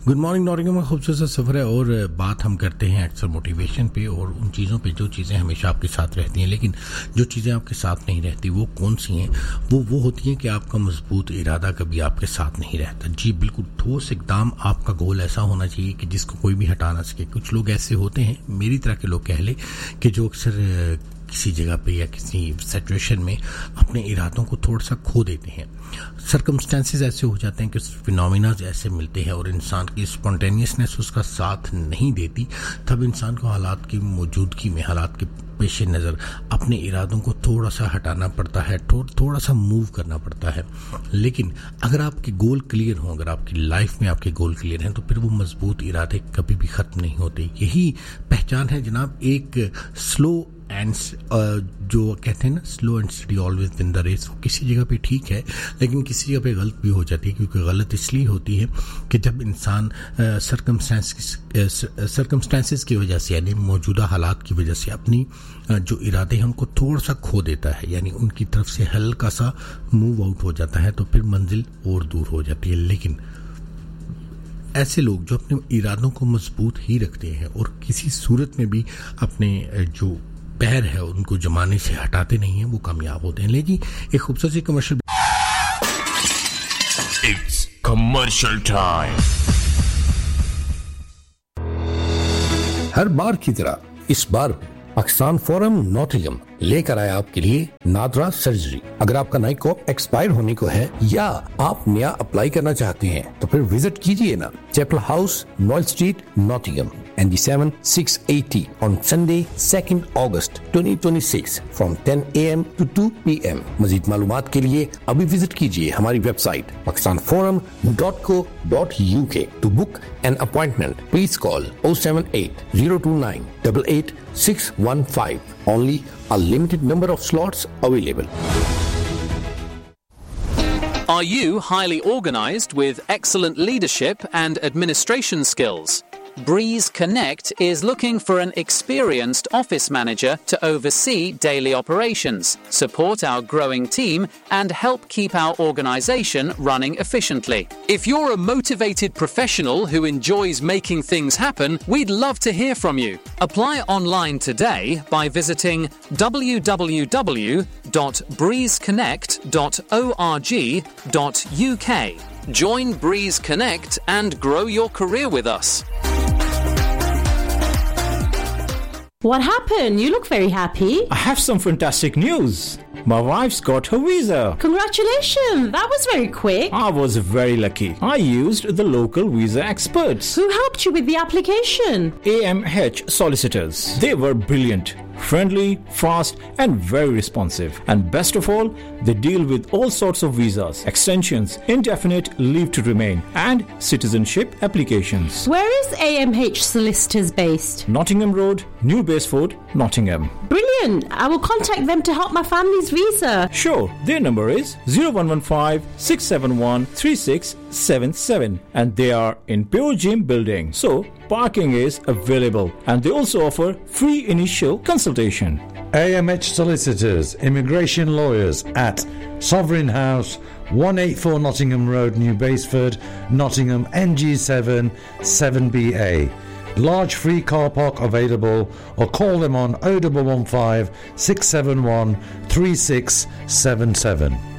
Good morning Nottingham में खूबसूरत सा सफ़र है और बात हम करते हैं अक्सर मोटिवेशन पे और उन चीज़ों पे जो चीज़ें हमेशा आपके साथ रहती हैं, लेकिन जो चीज़ें आपके साथ नहीं रहती वो कौन सी हैं? वो होती हैं कि आपका मजबूत इरादा कभी आपके साथ नहीं रहता। जी बिल्कुल, ठोस एकदम आपका गोल ऐसा होना चाहिए कि जिसको कोई भी हटा ना सके। कुछ लोग ऐसे होते हैं, मेरी तरह के लोग कह ले, कि जो अक्सर किसी जगह पे या किसी सिचुएशन में अपने इरादों को थोड़ा सा खो देते हैं। सर्कमस्टेंसेस ऐसे हो जाते हैं कि फिनोमिनाज ऐसे मिलते हैं और इंसान की स्पॉन्टेनियसनेस उसका साथ नहीं देती, तब इंसान को हालात की मौजूदगी में, हालात के पेश नज़र अपने इरादों को थोड़ा सा हटाना पड़ता है, थोड़ा सा मूव करना पड़ता है। लेकिन अगर आपके गोल क्लियर हों, अगर आपकी लाइफ में आपके गोल क्लियर हैं, तो फिर वो मजबूत इरादे कभी भी ख़त्म नहीं होते। यही पहचान है जनाब एक स्लो एंड जो कहते हैं ना, slow and study always win the race. वो किसी जगह पे ठीक है लेकिन किसी जगह पे गलत भी हो जाती है, क्योंकि गलत इसलिए होती है कि जब इंसान सर्कमस्टेंसेस की वजह से, यानी मौजूदा हालात की वजह से अपनी जो इरादे हैं उनको थोड़ा सा खो देता है, यानी उनकी तरफ से हल्का सा मूव आउट हो जाता है, तो फिर मंजिल और दूर हो जाती है। लेकिन ऐसे लोग जो अपने इरादों को मजबूत ही रखते हैं और किसी सूरत में भी अपने जो पैर है उनको जमाने से हटाते नहीं हैं, वो कामयाब होते हैं। ले जी एक खूबसूरत सी कमर्शियल। It's commercial time. हर बार की तरह इस बार पाकिस्तान फोरम नॉटिंघम लेकर आया आपके लिए नादरा सर्जरी। अगर आपका नई कॉप एक्सपायर होने को है या आप नया अप्लाई करना चाहते हैं तो फिर विजिट कीजिए ना chapel house, Noyyal street, Nottingham, ND7 680 on Sunday 2nd August 2026 from 10 AM to 2 PM। मजीद मालूमात के लिए अभी विजिट कीजिए हमारी website pakistanforum.co.uk। To book an appointment, please call 078-029-88615। Only a limited number of slots available. Are you highly organized with excellent leadership and administration skills? Breeze Connect is looking for an experienced office manager to oversee daily operations, support our growing team, and help keep our organisation running efficiently. If you're a motivated professional who enjoys making things happen, we'd love to hear from you. Apply online today by visiting www.breezeconnect.org.uk. Join Breeze Connect and grow your career with us. What happened? You look very happy. I have some fantastic news. My wife's got her visa. Congratulations! That was very quick. I was very lucky. I used the local visa experts. Who helped you with the application? AMH solicitors. They were brilliant, friendly, fast, and very responsive. And best of all, they deal with all sorts of visas, extensions, indefinite leave to remain, and citizenship applications. Where is AMH Solicitors based? Nottingham Road, New Basford, Nottingham. Brilliant! I will contact them to help my family's visa. Sure, their number is 0115 671 3677 and they are in Pure Gym building. So, parking is available and they also offer free initial consultation. AMH Solicitors, Immigration Lawyers at Sovereign House, 184 Nottingham Road, New Basford, Nottingham, NG7 7BA. Large free car park available, or call them on 0115 671 3677.